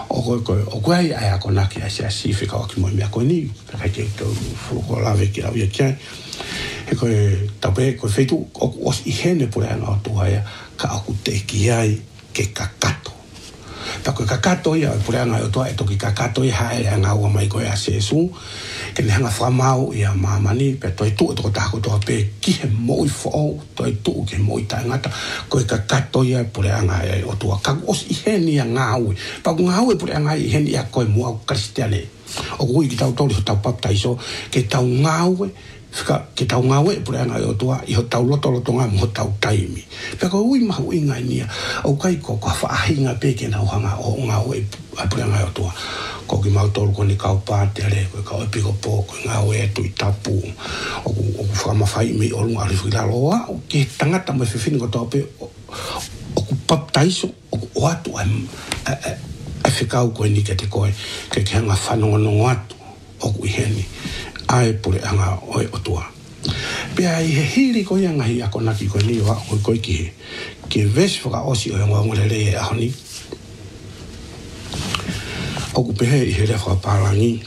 o koe ai a kona ki a se asi whika o ki moi mea koe ni kai te tau fuko lawe ki au ia kia he koe tape koe whaitu o os i hene pure anga o tuhaia ka aku te ki ai ke kakato ta koe kakato ia pure anga o tuhaia toki kakato ia haere anga ua mai koe a se su ke ne hanga whamau ia mamani pe toi tu toko tako toa pe ki he moi fo toi tu ke moi ta ngata koe kakato ia pure anga o tuha ka os i hene ia ngaue pa ku ngaue pure anga i hene ia koe mua kristiane o kui ki tau tau tau baptaiso ke tau ngaue ke tau ngaue pure anga o tua i ho tau loto nga mo tau taimi pe ko ui mahu inga nia o kai ko ka whaahinga pe ke na hanga o ngaue pure anga o tua ko ki mau tolu ko ni kau pāte ale ko ka opi ko po ko ngaue e tui tapu o ku whamawhai mi o lunga arifu la loa o ke tangata mo whiwhini ko tau pe o ku baptaiso o ku oatu a whikau koe ni ke te koe ke hanga whanongonongo atu o ku iheni ai pure anga oi o tua. Pea i he hiri ko ia ngahi ako naki koe ni o koe koe ki ke ves whaka osi o ngā ngolere e ahoni. O ku pehe i he rea whakaparangi.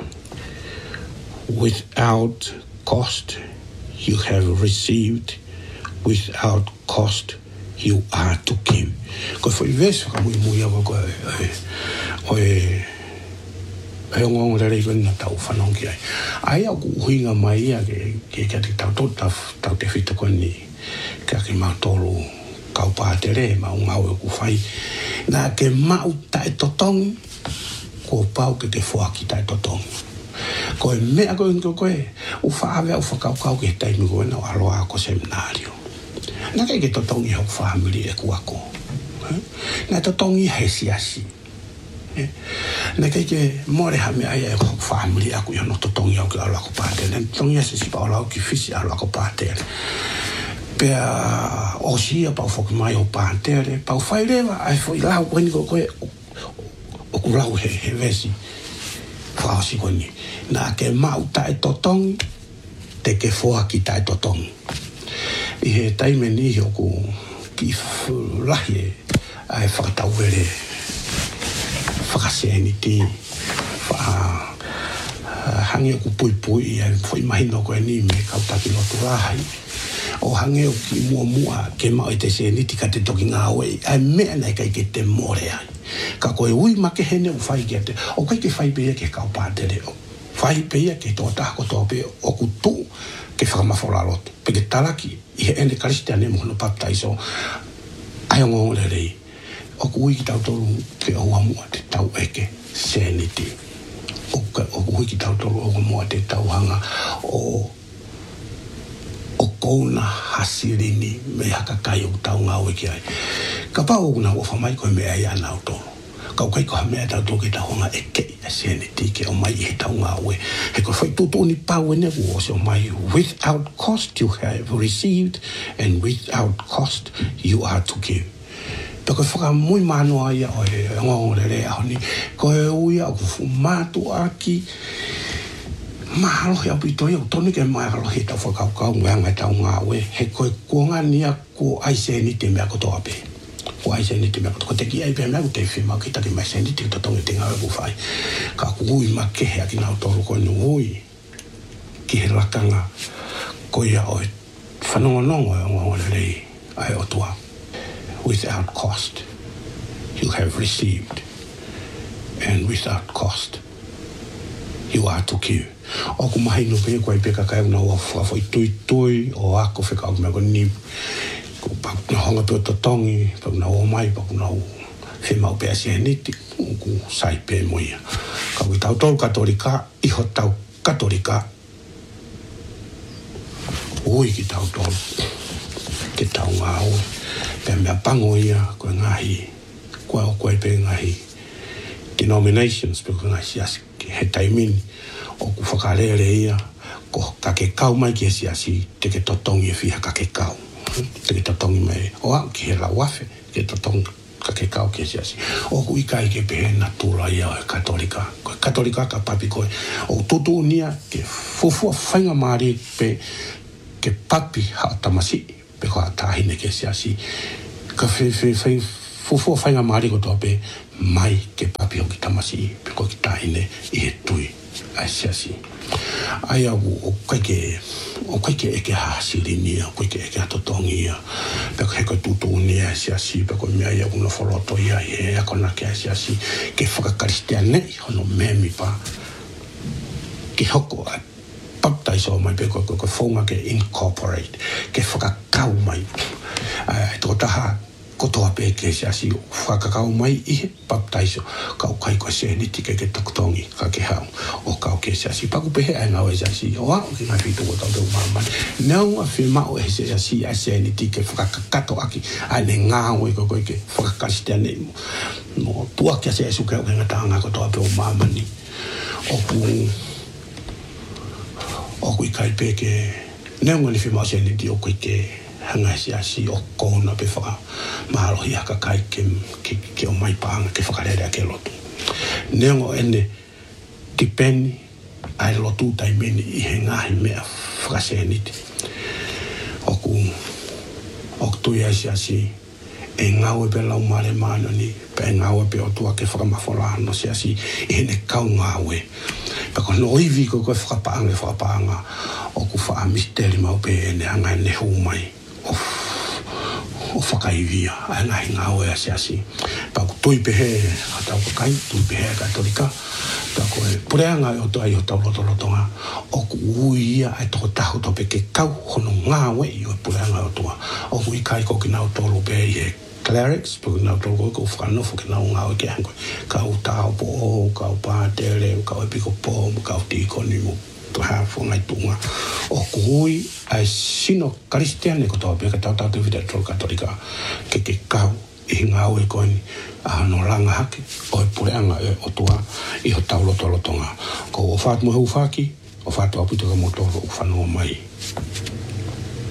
Without cost you have received, without cost you are to give. Koe fo i ves whaka mui awa koe oe e o ngong rere i na tau whanong ki ai. Ai au ku uhinga mai ia ke te tau tau te whita koe ni ka ki mau tolu kau pātere mau ngau e ku whai. Nā ke mau tae totongi ko pau ke whuaki tae totongi. Koe mea koe u whaawe au whakaukau ke taimi koe na aloa ko seminario. Nā ke totongi hau whaamiri e kuako. Nā totongi he siasi. Na ke more ha me ai e family aku yo no totongi au ke ala ko pate na totongi se si pa ala ki fisi ala ko pate pe o si pa fo mai o pate pa fai leva ai foi lá o ni ko o ku lau he vesi fa si ko ni na ke mau ta totongi te ke fo aki ta totongi i he taime ni ho ku ki lahi ai fa ta wele whakaseniti hange o ku pui e foi mahino koe ni me kautaki lotu rahai o hange o ki mua ke mau te seniti ka te toki ngā oe ai mea nei kai ke te more ai ka koe ui ma ke hene u whai ke te o kai ke whai peia ke kau pātere o whai peia ke tō tāko tō pe o ku tū ke whakamawhora lotu pe ke taraki i he ene karistiane mo hono baptaiso ai o ngō rei o ku ui ki tau tolu ke oua mua te tau eke seniti. O ku ui ki tau tolu oua mua te tau hanga o kouna hasirini me haka kai o tau ngā ue ai. Ka pao o na ua whamai koe mea i ana o tolu. Ka ukai koha mea tau tolu ke tau hanga eke a seniti ke o mai i he tau ngā ue. He koe whai tutu ni pau e nevu o se o mai without cost you have received and without cost you are to give. Peko whaka mui manoa ia o e ngongorere ahoni. Ko e uia o kufu mātu aki. Mahalohi au pitoi au tonu ke mahalohi tau whakaukau ngai tau ngā ue. He koe kuonga nia ko aise ni te mea koto ape. Ko aise ni te mea koto. Ko te ki ai pia mea ko te whima ki taki mai se ni te totongi te ngā ue whai. Ka kui ma kehe aki nau toru koe nu ui. Ki he lakanga ko ia o e whanongonongo e ngongorere ai o tua. Without cost you have received and without cost you are to give. O ku mahi no pe koe peka kai una o foi tui o ako wheka au mea ko ni ko pakuna honga pe o totongi pakuna o mai pakuna o whimau pe asi heniti ku sai pe moia ka ui tau tolu katolika iho tau katolika ui ki tau tolu ke tau ngā ue pe mea pango ia koe ngahi koe pe ngahi denominations pe koe ngahi siasi he taimini o ku whakarere ia ko kake kau mai ki siasi te ke totongi e whiha kake kau te ke totongi mai o au ki he la wafe ke totongi kake kau ki siasi o ku ikai ke pe na tula ia o katolika koe katolika ka papi koe o tutu nia ke fufua whainga maari pe ke papi ha tamasi pe ko atahine ke siasi ka fufo whainga maari ko tope mai ke papi o ki tamasi pe ko ki taine I he tui asiasi ai au o koike eke hasirinia koike eke atotongia pe ko heko tutunia asiasi pe ko mea ia uno foloto ia e akona ke asiasi ke whakakaristiane hono memi pa ke hoko baptaiso mai pe ko whaunga ke incorporate ke whakakau mai tō taha kotoa pe ke asiasi whakakau mai I baptaiso kau kai ko se niti ke tokotongi ka ke hau o kau ke asiasi paku pehe ai ngau asiasi o au ki ngai fitu o tau tau mama nau a whima o asiasi a se niti ke whakakato aki ai ne ngau ko ke whakakaristiane mo tua ke asiasi ke o ke ngatanga kotoa pe o mama ni o kui kai pe ke nau ngani whima o se niti o ke hanga asiasi o kona pe whaka mahalo hi haka kai ke o mai paanga ke whakarerea ke lotu. Neongo ene tipeni ai lotu tai meni I he ngahi mea whakaseniti. O tui asiasi e ngau e pe lau mare mano ni pe ngau e pe o tua ke whakamawholano asiasi I he ne kau ngau e. Pako no iwi ko whakapaanga o ku wha misteri mau pe ene hanga ne humai. O whakaivia ai ngai ngau e asiasi pako tui pehe a tau kai tui pehe katolika pako e pureanga o toa I o tau lotolotonga o ku uia ai toko tahu tope ke kau hono ngau e I o pureanga o toa o ku ikai ko ki nau tolu pe I he clerics pako nau tolu ko whakanofo ke nau ngau e ke hangoi kau tau po o kau pātere kau e piko po kau tīkoni mo hafo ngai tunga o kui ai sino kristiane ko to pe ka tau te vida tro katolika ke kau I ngau e koini a no langa haki o pureanga o tua I ho tau lotolotonga ko o fat mo hu faki o fat o puto ka moto o fano mai